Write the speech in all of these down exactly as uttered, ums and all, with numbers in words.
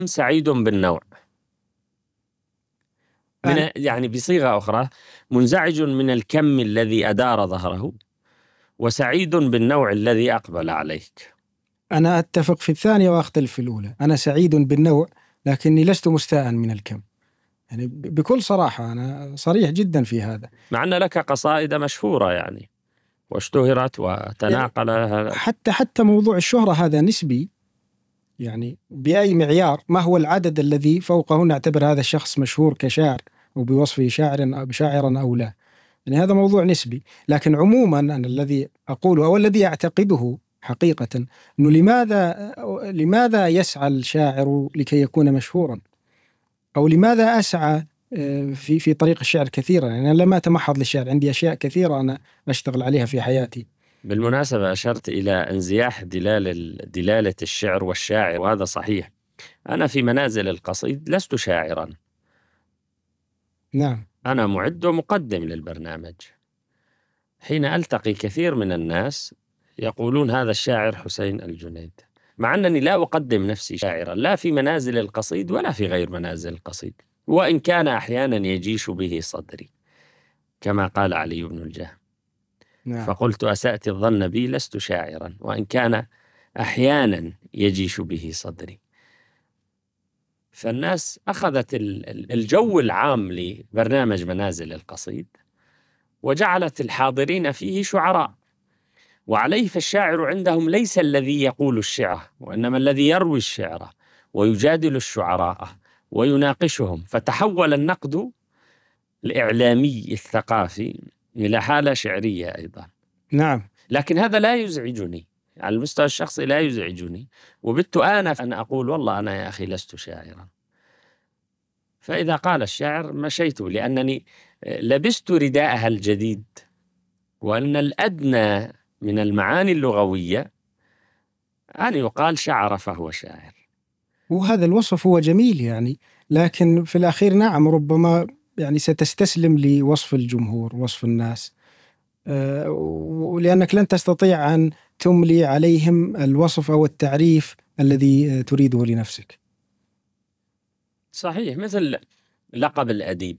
سعيد بالنوع من أنا يعني بصيغة أخرى، منزعج من الكم الذي أدار ظهره، وسعيد بالنوع الذي أقبل عليك. أنا أتفق في الثانية وأختلف في الأولى. أنا سعيد بالنوع لكني لست مستاء من الكم، يعني ب- بكل صراحة أنا صريح جدا في هذا. مع أن لك قصائد مشهورة يعني واشتهرت يعني وتناقل. حتى حتى موضوع الشهرة هذا نسبي، يعني بأي معيار؟ ما هو العدد الذي فوقه نعتبر هذا الشخص مشهور كشاعر وبوصفه شاعر أو شاعرا أو لا؟ يعني هذا موضوع نسبي. لكن عموما أنا الذي أقوله أو الذي أعتقده حقيقة أنه لماذا لماذا يسعى الشاعر لكي يكون مشهورا؟ أو لماذا أسعى آه، في في طريق الشعر كثيرا؟ يعني أنا لم أتمحض للشعر، عندي أشياء كثيرة أنا أشتغل عليها في حياتي. بالمناسبة أشرت إلى انزياح دلال دلالة الشعر والشاعر، وهذا صحيح. أنا في منازل القصيد لست شاعرا، نعم. أنا معد ومقدم للبرنامج. حين ألتقي كثير من الناس يقولون هذا الشاعر حسين الجنيد، مع أنني لا أقدم نفسي شاعرا، لا في منازل القصيد ولا في غير منازل القصيد، وإن كان أحيانا يجيش به صدري كما قال علي بن الجهم. نعم. فقلت أسأت الظن بي لست شاعرا، وإن كان أحيانا يجيش به صدري. فالناس أخذت الجو العام لبرنامج منازل القصيد وجعلت الحاضرين فيه شعراء، وعليه فالشاعر عندهم ليس الذي يقول الشعر، وإنما الذي يروي الشعر ويجادل الشعراء ويناقشهم. فتحول النقد الإعلامي الثقافي إلى حالة شعرية أيضا. نعم. لكن هذا لا يزعجني على المستوى الشخصي، لا يزعجني، وبت أنا أن أقول والله أنا يا أخي لست شاعرا. فإذا قال الشاعر مشيت، لأنني لبست رداءها الجديد، وأن الأدنى من المعاني اللغوية أن يقال شعر فهو شاعر. وهذا الوصف هو جميل يعني، لكن في الأخير نعم ربما يعني ستستسلم لوصف الجمهور، وصف الناس، أه، ولأنك لن تستطيع أن تملي عليهم الوصف أو التعريف الذي تريده لنفسك. صحيح، مثل لقب الأديب.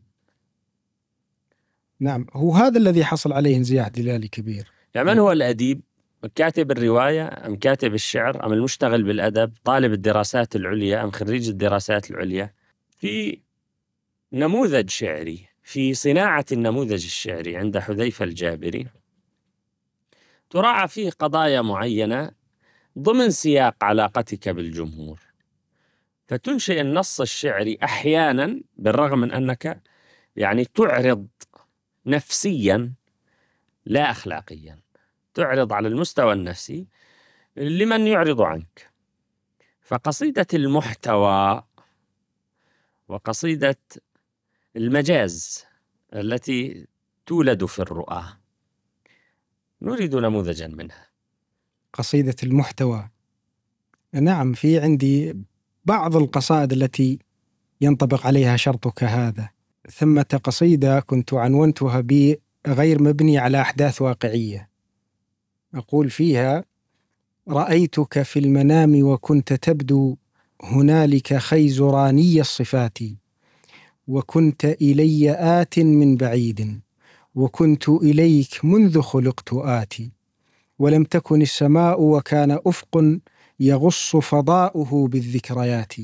نعم، هو هذا الذي حصل عليه انزياح دلالي كبير. يعني من هو الأديب؟ كاتب الرواية أم كاتب الشعر أم المشتغل بالأدب، طالب الدراسات العليا أم خريج الدراسات العليا؟ في نموذج شعري، في صناعة النموذج الشعري عند حذيفة الجابري تراعى فيه قضايا معينة ضمن سياق علاقتك بالجمهور، فتنشئ النص الشعري أحيانا بالرغم من أنك يعني تعرض نفسيا لا أخلاقيا، تعرض على المستوى النفسي لمن يعرض عنك. فقصيدة المحتوى وقصيدة المجاز التي تولد في الرؤى نريد نموذجا منها. قصيدة المحتوى، نعم، في عندي بعض القصائد التي ينطبق عليها شرطك هذا. ثمة قصيدة كنت عنونتها بغير مبني على أحداث واقعية، أقول فيها: رأيتك في المنام وكنت تبدو هنالك خيزراني الصفات، وكنت إلي آت من بعيد، وكنت إليك منذ خلقت آتي، ولم تكن السماء وكان أفق يغص فضاؤه بالذكريات،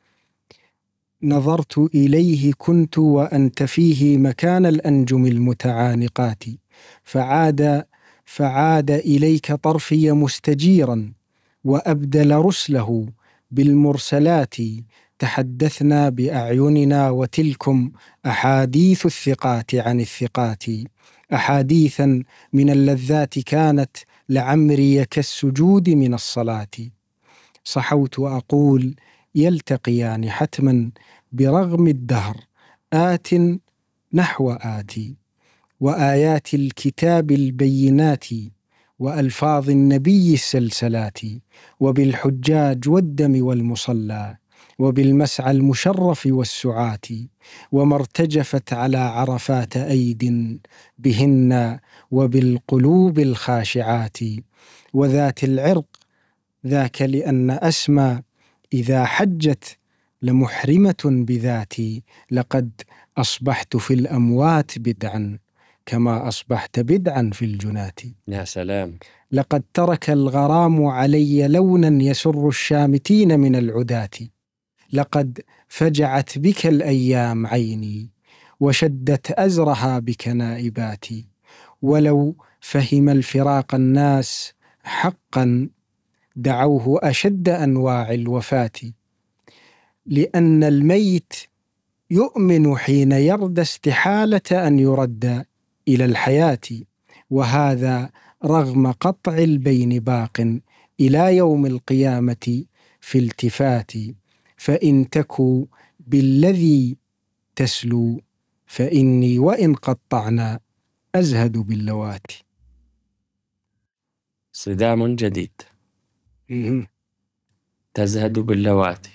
نظرت إليه كنت وأنت فيه مكان الأنجم المتعانقات، فعاد فعاد إليك طرفي مستجيرا وأبدل رسله بالمرسلات، تحدثنا بأعيننا وتلكم أحاديث الثقات عن الثقات، أحاديثا من اللذات كانت لعمري كالسجود من الصلاة، صحوت أقول يلتقيان حتما برغم الدهر، آت نحو آتي، وآيات الكتاب البينات وألفاظ النبي السلسلات، وبالحجاج والدم والمصلى، وبالمسعى المشرف والسعات، وما ارتجفت على عرفات أيد بهن، وبالقلوب الخاشعات، وذات العرق ذاك لأن أسمى إذا حجت لمحرمة بذاتي، لقد أصبحت في الأموات بدعا كما أصبحت بدعا في الجنات. يا سلام. لقد ترك الغرام علي لونا يسر الشامتين من العداة، لقد فجعت بك الأيام عيني وشدت أزرها بك نائباتي، ولو فهم الفراق الناس حقا دعوه أشد أنواع الوفاة، لأن الميت يؤمن حين يرد استحالة أن يرد إلى الحياة، وهذا رغم قطع البين باق إلى يوم القيامة في التفات، فإن تكوا بالذي تسلو فإني وإن قطعنا أزهد باللوات. صدام جديد. تزهد باللواتي،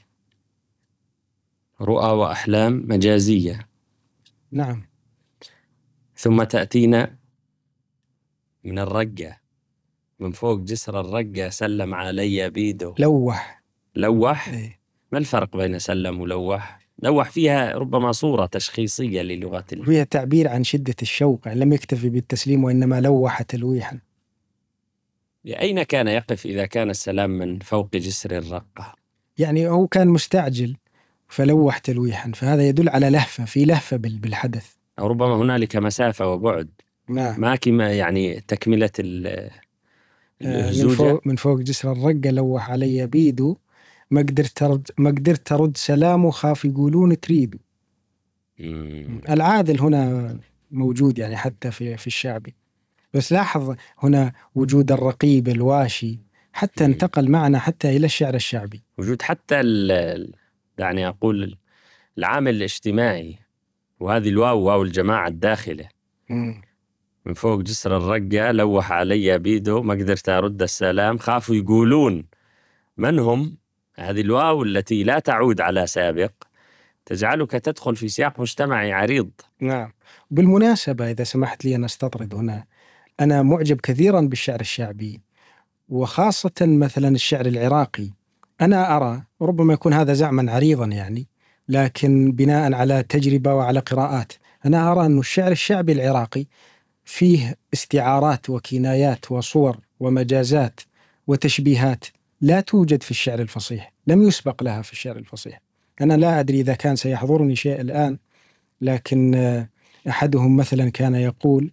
رؤى وأحلام مجازية. نعم. ثم تأتينا من الرقة، من فوق جسر الرقة سلم علي بيدو. لوح. لوح؟ إيه. ما الفرق بين سلم ولوح؟ لوح فيها ربما صورة تشخيصية للغة ال... فيها تعبير عن شدة الشوق، لم يكتفي بالتسليم وإنما لوح تلويحا. أين كان يقف إذا كان السلام من فوق جسر الرقة؟ يعني هو كان مستعجل فلوح تلويحا، فهذا يدل على لهفة، في لهفة بالحدث، أو ربما هنالك مسافة وبعد. نعم. ما كما يعني تكملة من فوق من فوق جسر الرقة لوح علي بيدو، ما قدرت ترد ما قدرت ترد سلامه، خاف يقولون تريدوا. العادل هنا موجود يعني حتى في في الشعبي، بس لاحظ هنا وجود الرقيب الواشي حتى انتقل معنا حتى إلى الشعر الشعبي. وجود حتى يعني أقول العامل الاجتماعي، وهذه الواو واو الجماعة الداخلة. مم. من فوق جسر الرقة لوح علي بيدو، ما قدرت أرد السلام، خافوا يقولون من هم. هذه الواو التي لا تعود على سابق تجعلك تدخل في سياق مجتمعي عريض. نعم. بالمناسبة إذا سمحت لي أن أستطرد هنا، أنا معجب كثيرا بالشعر الشعبي، وخاصة مثلا الشعر العراقي. أنا أرى، ربما يكون هذا زعما عريضا يعني، لكن بناء على تجربة وعلى قراءات، أنا أرى أن الشعر الشعبي العراقي فيه استعارات وكنايات وصور ومجازات وتشبيهات لا توجد في الشعر الفصيح، لم يسبق لها في الشعر الفصيح. أنا لا أدري إذا كان سيحضرني شيء الآن، لكن أحدهم مثلا كان يقول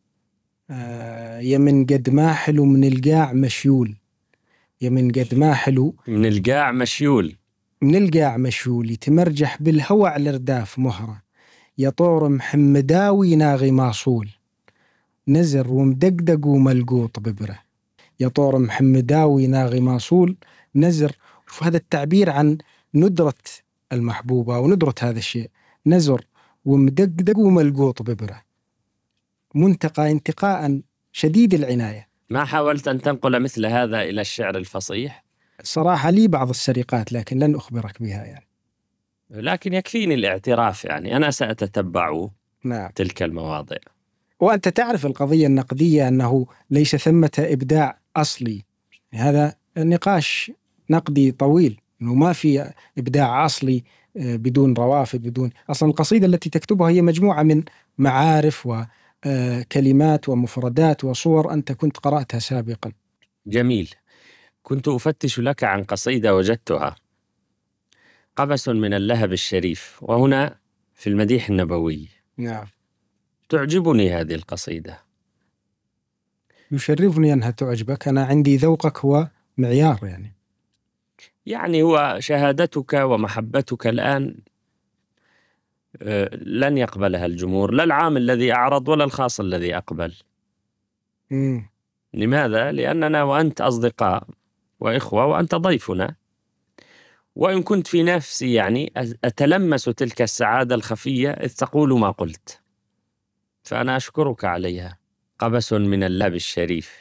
يا من قد ما حلو من القاع مشيول، يا من قد ما حلو من القاع مشيول، من القاع مشيول، يتمرجح بالهوى على الرداف مهرة، يا طور محمداوي ناغي ماصول، نزر ومدقدق وملقوط ببره. يا طور محمداوي ناغي ماصول، نزر. شوف هذا التعبير عن ندرة المحبوبة وندرة هذا الشيء، نزر ومدقدق وملقوط ببره، منتقى انتقاء شديد العناية. ما حاولت أن تنقل مثل هذا إلى الشعر الفصيح؟ صراحة لي بعض السرقات لكن لن أخبرك بها يعني، لكن يكفيني الاعتراف، يعني أنا سأتتبع نعم. تلك المواضع. وأنت تعرف القضية النقدية أنه ليس ثمة إبداع أصلي، هذا نقاش نقدي طويل، أنه ما في إبداع أصلي بدون روافد، بدون أصلا. القصيدة التي تكتبها هي مجموعة من معارف وكلمات ومفردات وصور أنت كنت قرأتها سابقا. جميل. كنت أفتش لك عن قصيدة وجدتها، قبس من اللهب الشريف، وهنا في المديح النبوي. نعم. تعجبني هذه القصيدة. يشرفني أنها تعجبك، أنا عندي ذوقك هو معيار يعني. يعني هو شهادتك ومحبتك الآن لن يقبلها الجمهور، لا العام الذي أعرض ولا الخاص الذي أقبل. مم. لماذا؟ لأننا وأنت أصدقاء وإخوة، وأنت ضيفنا، وإن كنت في نفسي يعني أتلمس تلك السعادة الخفية إذ تقول ما قلت، فأنا أشكرك عليها. قبس من اللب الشريف،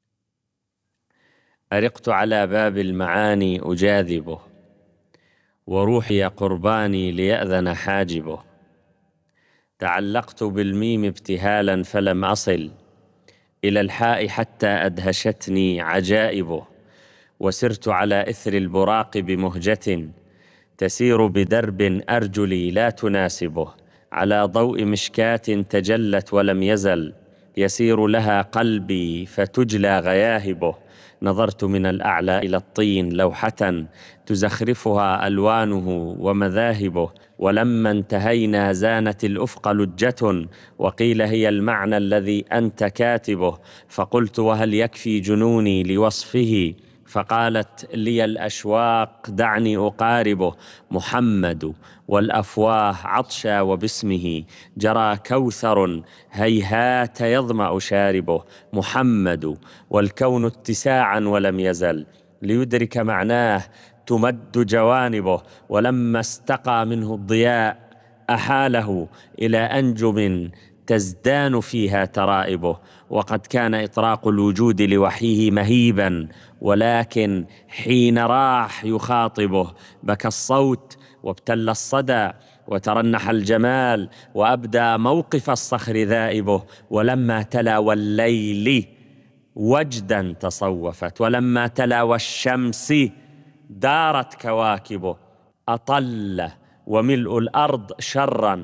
أرقت على باب المعاني أجاذبه، وروحي قرباني ليأذن حاجبه، تعلقت بالميم ابتهالا فلم أصل إلى الحاء حتى أدهشتني عجائبه، وسرت على إثر البراق بمهجة تسير بدرب أرجلي لا تناسبه، على ضوء مشكاة تجلت ولم يزل يسير لها قلبي فتجلى غياهبه. نظرت من الأعلى إلى الطين لوحة تزخرفها ألوانه ومذاهبه، ولما انتهينا زانت الأفق لجة وقيل هي المعنى الذي أنت كاتبه. فقلت وهل يكفي جنوني لوصفه؟ فقالت لي الأشواق دعني أقاربه. محمد والأفواه عطشا وباسمه جرى كوثر هيهات يظمأ شاربه. محمد والكون اتساعا ولم يزل ليدرك معناه تمد جوانبه، ولما استقى منه الضياء أحاله إلى أنجم تزدان فيها ترائبه. وقد كان إطراق الوجود لوحيه مهيبا، ولكن حين راح يخاطبه بكى الصوت وابتل الصدى وترنح الجمال وأبدى موقف الصخر ذائبه. ولما تلا والليل وجدا تصوفت، ولما تلا والشمس دارت كواكبه. أطل وملء الأرض شرا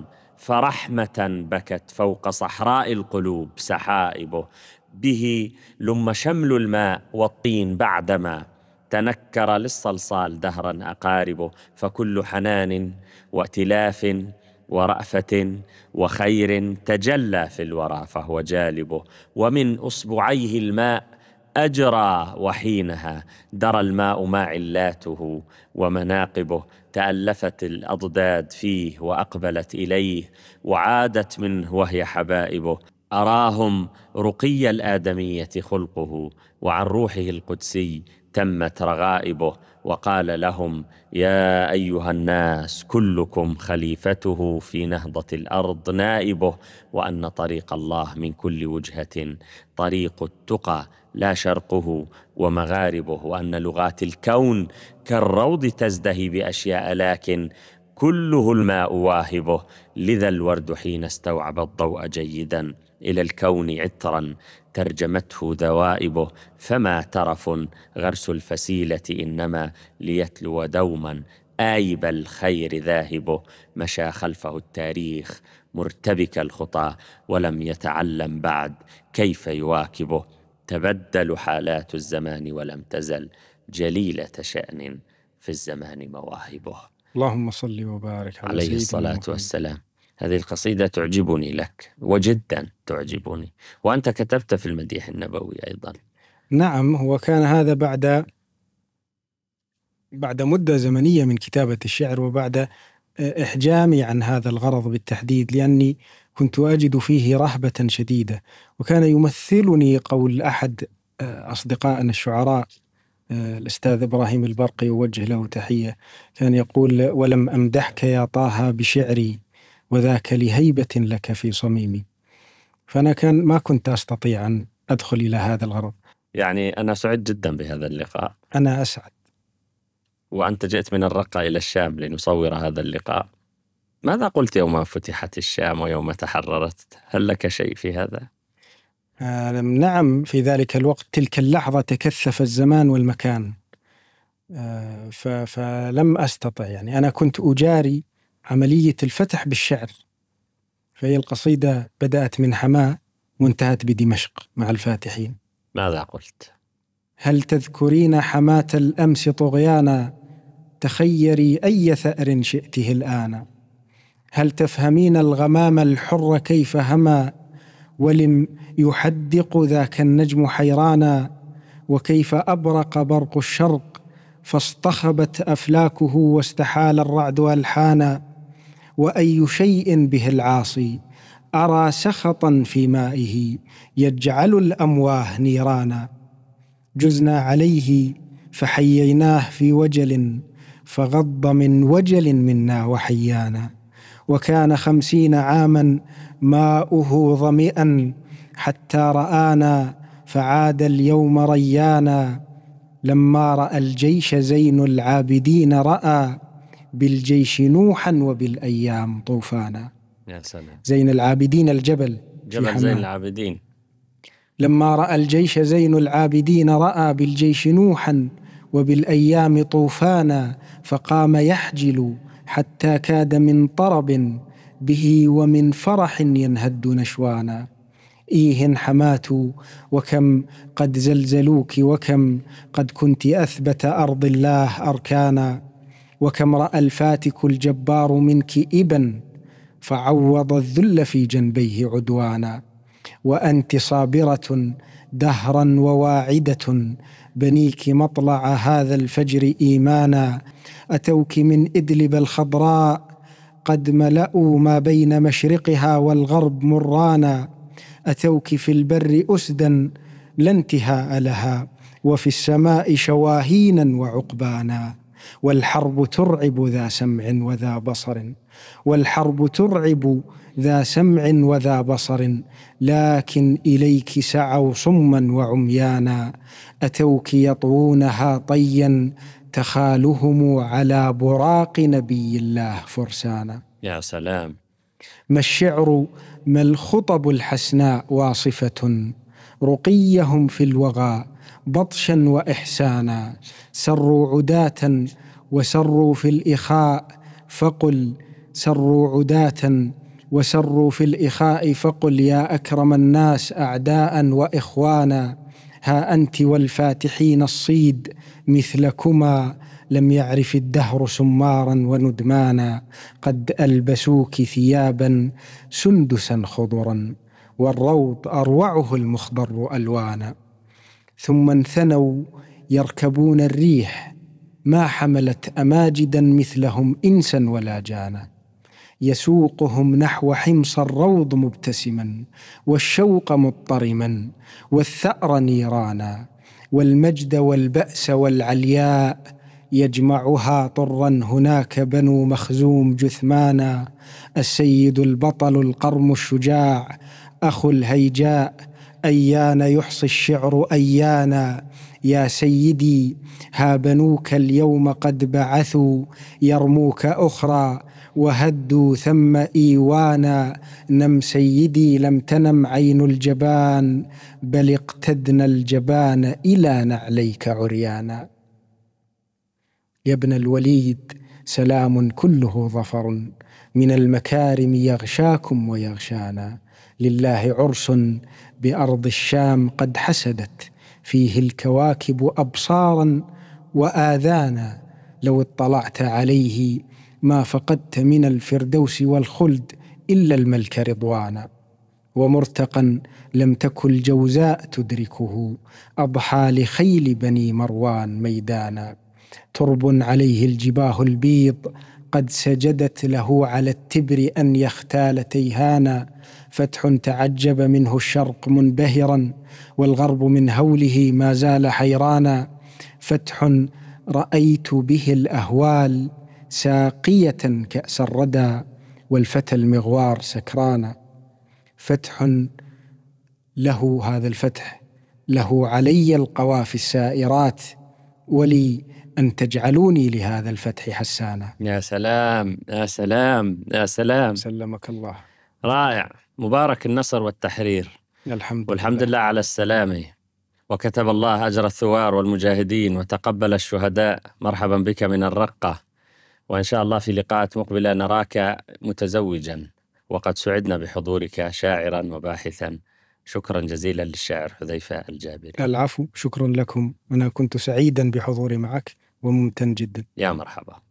فرحمة بكت فوق صحراء القلوب سحائبه. به لم شمل الماء والطين بعدما تنكر للصلصال دهرا أقاربه. فكل حنان وائتلاف ورأفة وخير تجلى في الورى فهو جالبه. ومن أصبعيه الماء أجرى وحينها درى الماء ما علاته ومناقبه. تألفت الأضداد فيه وأقبلت إليه وعادت منه وهي حبائبه. أراهم رقي الآدمية خلقه وعن روحه القدسي تمت رغائبه. وقال لهم يا أيها الناس كلكم خليفته في نهضة الأرض نائبه، وأن طريق الله من كل وجهة طريق التقى لا شرقه ومغاربه، وأن لغات الكون كالروض تزدهي بأشياء لكن كله الماء واهبه. لذا الورد حين استوعب الضوء جيدا إلى الكون عطرا ترجمته ذوائبه. فما ترف غرس الفسيلة إنما ليتلو دوما آيب الخير ذاهبه. مشى خلفه التاريخ مرتبك الخطى ولم يتعلم بعد كيف يواكبه. تبدل حالات الزمان ولم تزل جليلة شأن في الزمان مواهبه. اللهم صل وبارك على عليه الصلاة والسلام. هذه القصيدة تعجبني لك وجدا تعجبني، وأنت كتبت في المديح النبوي أيضا. نعم، هو كان هذا بعد بعد مدة زمنية من كتابة الشعر، وبعد إحجامي عن هذا الغرض بالتحديد، لأني كنت أجد فيه رهبة شديدة. وكان يمثلني قول أحد أصدقائنا الشعراء الأستاذ إبراهيم البرقي، يوجه له تحية، كان يقول ولم أمدحك يا طه بشعري وذاك لهيبة لك في صميمي. فأنا كان ما كنت أستطيع أن أدخل إلى هذا الغرض. يعني أنا سعيد جدا بهذا اللقاء. أنا أسعد. وأنت جئت من الرقة إلى الشام لنصور هذا اللقاء. ماذا قلت يوم فتحت الشام ويوم تحررت؟ هل لك شيء في هذا؟ آه نعم، في ذلك الوقت تلك اللحظة تكثف الزمان والمكان، آه فلم أستطع. يعني أنا كنت أجاري عملية الفتح بالشعر، فهي القصيدة بدأت من حماة وانتهت بدمشق مع الفاتحين. ماذا قلت؟ هل تذكرين حماة الأمس طغيانا، تخيري أي ثأر شئته الآن. هل تفهمين الغمام الحر كيف هما، ولم يحدق ذاك النجم حيرانا. وكيف أبرق برق الشرق فاصطخبت أفلاكه واستحال الرعد ألحانا. وأي شيء به العاصي أرى سخطا في مائه يجعل الأمواه نيرانا. جزنا عليه فحييناه في وجل فغض من وجل منا وحيانا. وكان خمسين عاما ماؤه ظمئا حتى رآنا فعاد اليوم ريانا. لما رأى الجيش زين العابدين رأى بالجيش نوحا وبالأيام طوفانا. يا سلام. زين العابدين الجبل جبل زين العابدين. لما رأى الجيش زين العابدين رأى بالجيش نوحا وبالأيام طوفانا، فقام يحجل حتى كاد من طرب به ومن فرح ينهد نشوانا. إيه حماة وكم قد زلزلوك، وكم قد كنت أثبت أرض الله أركانا، وكم رأى الفاتك الجبار منك إبا فعوض الذل في جنبيه عدوانا. وأنت صابرة دهرا وواعدة بنيك مطلع هذا الفجر إيمانا. أتوك من إدلب الخضراء قد ملأوا ما بين مشرقها والغرب مرانا. أتوك في البر أسدا لا انتهاء لها، وفي السماء شواهينا وعقبانا. والحرب ترعب ذا سمع وذا بصر، والحرب ترعب ذا سمع وذا بصر، لكن إليك سعوا صما وعميانا. أتوك يطوونها طيا تخالهم على براق نبي الله فرسانا. يا سلام. ما الشعر ما الخطب الحسناء واصفة، رقيهم في الوغى بطشا وإحسانا. سروا عداة وسروا في الإخاء فقل، سروا عداة وسروا في الإخاء فقل يا أكرم الناس أعداء وإخوانا. ها أنت والفاتحين الصيد مثلكما، لم يعرف الدهر سمارا وندمانا. قد ألبسوك ثيابا سندسا خضرا، والروض أروعه المخضر ألوانا. ثم انثنوا يركبون الريح، ما حملت أماجدا مثلهم إنسا ولا جانا. يسوقهم نحو حمص الروض مبتسما، والشوق مضطرما، والثأر نيرانا. والمجد والبأس والعلياء يجمعها طرا هناك بنو مخزوم جثمانا. السيد البطل القرم الشجاع أخو الهيجاء، أيان يحصي الشعر أيانا. يا سيدي ها بنوك اليوم قد بعثوا يرموك أخرى وهدوا ثم إيوانا. نم سيدي لم تنم عين الجبان، بل اقتدنا الجبان إلى نعليك عريانا. يا ابن الوليد سلام كله ظفر، من المكارم يغشاكم ويغشانا. لله عرس بأرض الشام قد حسدت، فيه الكواكب أبصارا وآذانا. لو اطلعت عليه ما فقدت من الفردوس والخلد إلا الملك رضوانا. ومرتقا لم تكن الجوزاء تدركه، أضحى لخيل بني مروان ميدانا. ترب عليه الجباه البيض قد سجدت له على التبر أن يختال تيهانا. فتح تعجب منه الشرق منبهرا، والغرب من هوله ما زال حيرانا. فتح رأيت به الأهوال ساقية كأس الردى، والفتى المغوار سكرانا. فتح له هذا الفتح له علي القوافي السائرات، ولي أن تجعلوني لهذا الفتح حسانا. يا سلام يا سلام يا سلام. سلمك الله. رائع. مبارك النصر والتحرير. الحمد والحمد لله. لله على السلامة، وكتب الله أجر الثوار والمجاهدين وتقبل الشهداء. مرحبا بك من الرقة، وإن شاء الله في لقاءات مقبلة نراك متزوجا، وقد سعدنا بحضورك شاعرا وباحثا. شكرا جزيلا للشاعر حذيفة الجابري. العفو، شكرا لكم، أنا كنت سعيدا بحضوري معك وممتن جدا. يا مرحبا.